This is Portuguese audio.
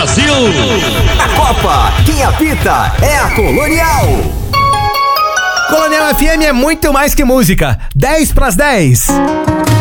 Brasil! A Copa, quem apita é a Colonial. Colonial FM é muito mais que música. 10 pras 10.